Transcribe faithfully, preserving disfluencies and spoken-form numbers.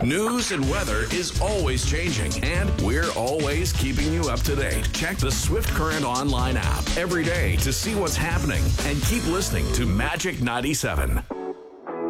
News and weather is always changing, and we're always keeping you up to date. Check the Swift Current online app every day to see what's happening, and keep listening to Magic ninety-seven.